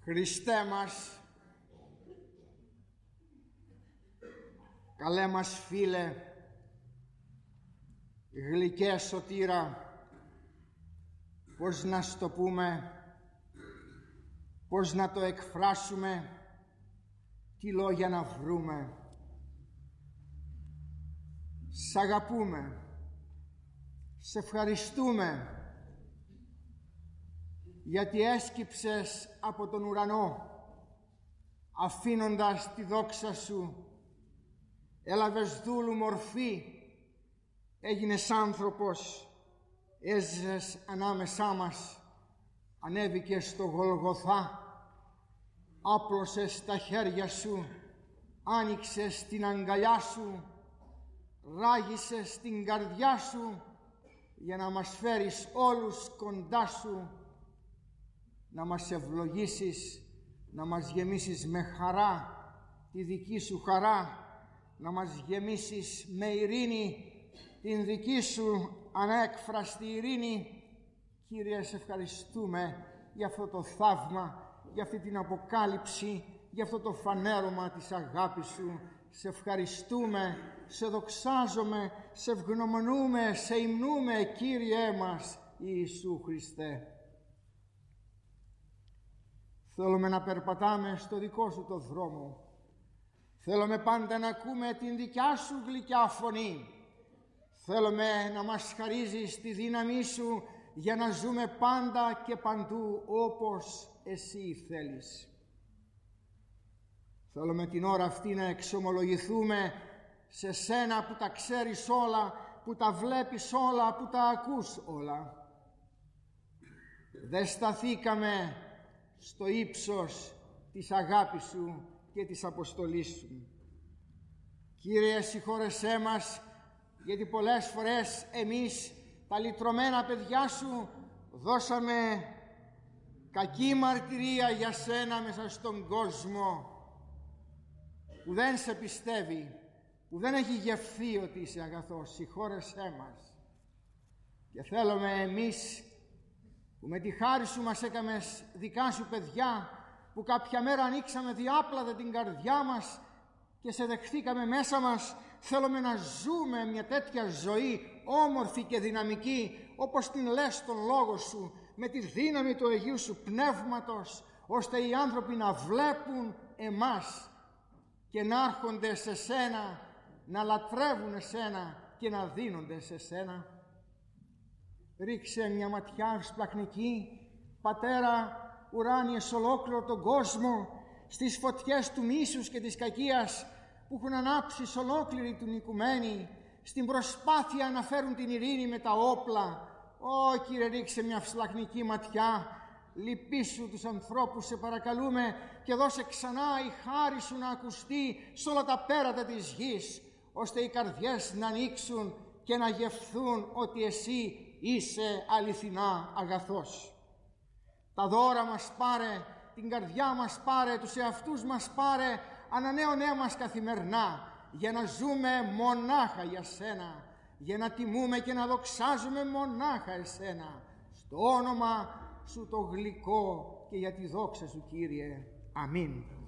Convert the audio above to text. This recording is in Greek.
Χριστέ μας, καλέ μας φίλε, γλυκέ σωτήρα, πώς να στο πούμε, πώς να το εκφράσουμε, τι λόγια να βρούμε. Σ' αγαπούμε, σε ευχαριστούμε, γιατί έσκυψες από τον ουρανό, αφήνοντας τη δόξα σου, έλαβες δούλου μορφή, έγινες άνθρωπος, έζησες ανάμεσά μας, ανέβηκες στο Γολγοθά, άπλωσες τα χέρια σου, άνοιξες την αγκαλιά σου, ράγισες την καρδιά σου για να μας φέρεις όλους κοντά σου, να μας ευλογήσεις, να μας γεμίσεις με χαρά, τη δική σου χαρά, να μας γεμίσεις με ειρήνη, την δική σου ανέκφραστη ειρήνη. Κύριε, σε ευχαριστούμε για αυτό το θαύμα, για αυτή την αποκάλυψη, για αυτό το φανέρωμα της αγάπης σου. Σε ευχαριστούμε, σε δοξάζομαι, σε ευγνωμονούμε, σε υμνούμε, Κύριέ μας Ιησού Χριστέ. Θέλουμε να περπατάμε στο δικό σου το δρόμο. Θέλουμε πάντα να ακούμε την δικιά σου γλυκιά φωνή. Θέλουμε να μας χαρίζεις τη δύναμή σου για να ζούμε πάντα και παντού όπως εσύ θέλεις. Θέλουμε την ώρα αυτή να εξομολογηθούμε σε σένα που τα ξέρεις όλα, που τα βλέπεις όλα, που τα ακούς όλα. Δεν σταθήκαμε στο ύψος της αγάπης σου και της αποστολής σου. Κύριε, συγχώρεσέ μας, γιατί πολλές φορές εμείς τα λυτρωμένα παιδιά σου δώσαμε κακή μαρτυρία για σένα μέσα στον κόσμο που δεν σε πιστεύει, που δεν έχει γευθεί ότι είσαι αγαθός. Συγχώρεσέ μας. Και θέλουμε εμείς που με τη χάρη σου μας έκαμες δικά σου παιδιά, που κάποια μέρα ανοίξαμε διάπλατα την καρδιά μας και σε δεχθήκαμε μέσα μας, θέλουμε να ζούμε μια τέτοια ζωή όμορφη και δυναμική, όπως την λες στον λόγο σου, με τη δύναμη του Αγίου σου Πνεύματος, ώστε οι άνθρωποι να βλέπουν εμάς και να έρχονται σε σένα, να λατρεύουν εσένα και να δίνονται σε σένα. Ρίξε μια ματιά σπλαχνική, Πατέρα ουράνιε, σε ολόκληρο τον κόσμο, στις φωτιές του μίσους και της κακίας που έχουν ανάψει σε ολόκληρη την οικουμένη, στην προσπάθεια να φέρουν την ειρήνη με τα όπλα. Ω Κύριε, ρίξε μια σπλαχνική ματιά, λυπήσου τους ανθρώπους, σε παρακαλούμε, και δώσε ξανά η χάρη σου να ακουστεί σε όλα τα πέρατα της γης, ώστε οι καρδιές να ανοίξουν και να γευθούν ότι εσύ είσαι αληθινά αγαθός. Τα δώρα μας πάρε, την καρδιά μας πάρε, τους εαυτούς μας πάρε, ανανέωνέ μας καθημερινά, για να ζούμε μονάχα για σένα, για να τιμούμε και να δοξάζουμε μονάχα εσένα, στο όνομα σου το γλυκό και για τη δόξα σου, Κύριε. Αμήν.